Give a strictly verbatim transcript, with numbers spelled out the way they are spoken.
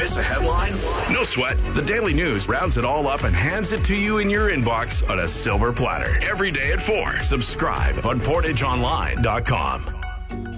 Miss a headline? No sweat. The Daily News rounds it all up and hands it to you in your inbox on a silver platter. Every day at four. Subscribe on portage online dot com.